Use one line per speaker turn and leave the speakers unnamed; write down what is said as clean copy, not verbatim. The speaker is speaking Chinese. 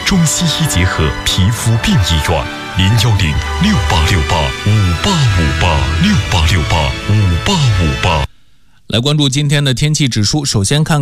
中西医结合皮肤病医院，0106868585858，68685858。
来关注今天的天气指数，首先看